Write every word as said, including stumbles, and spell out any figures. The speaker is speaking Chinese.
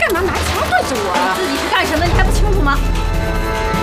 干嘛拿枪对着我啊？ 自己是干什么？你还不清楚吗？